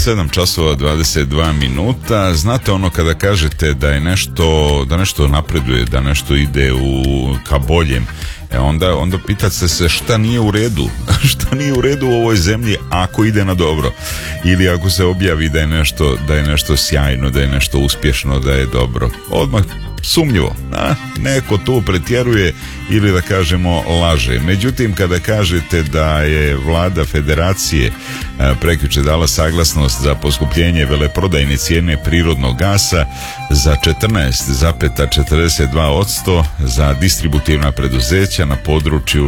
7 časova 22 minuta. Znate ono kada kažete da nešto napreduje, da nešto ide ka boljem, onda pitate se šta nije u redu. Šta nije u redu u ovoj zemlji ako ide na dobro, ili ako se objavi da je nešto sjajno, da je nešto uspješno, da je dobro, odmah sumnjivo, neko tu pretjeruje ili da kažemo laže. Međutim, kada kažete da je vlada federacije prekjučer dala saglasnost za poskupljenje veleprodajne cijene prirodnog gasa za 14,42% za distributivna preduzeća na području